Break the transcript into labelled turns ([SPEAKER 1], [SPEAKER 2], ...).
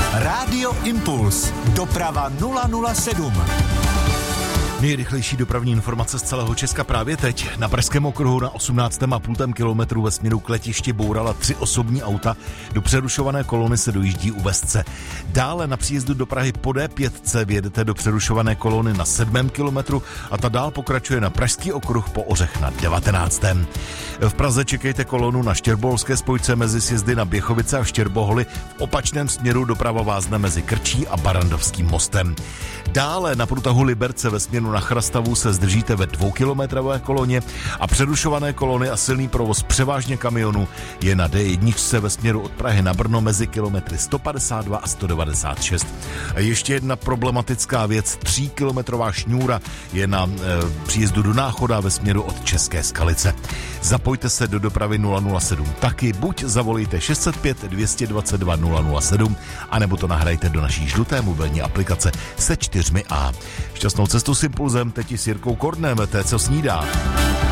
[SPEAKER 1] Rádio Impuls. Doprava 007.
[SPEAKER 2] Nejrychlejší dopravní informace z celého Česka právě teď. Na Pražském okruhu na 18,5 kilometru ve směru k letišti bourala 3 osobní auta. Do přerušované kolony se dojíždí u Vesce. Dále na příjezdu do Prahy po D5 vyjedete do přerušované kolony na 7. kilometru a ta dál pokračuje na Pražský okruh po Ořech na 19. V Praze čekejte kolonu na Štěrboholské spojce mezi sjezdy na Běchovice a Štěrboholy. V opačném směru doprava vázne mezi Krčí a Barrandovským mostem. Dále na průtahu Liberce ve směru na Chrastavu se zdržíte ve 2kilometrové koloně a přerušované kolony a silný provoz převážně kamionů je na D1 ve směru od Prahy na Brno mezi kilometry 152 a 196. A ještě jedna problematická věc, 3kilometrová šňůra je na příjezdu do Náchoda ve směru od České Skalice. Zapojte se do dopravy 007 taky, buď zavolejte 605 222 007, anebo to nahrajte do naší žluté mobilní aplikace se 4A. Šťastnou cestu s Impulzem, teď i s Jirkou Kordnem, té, co snídá.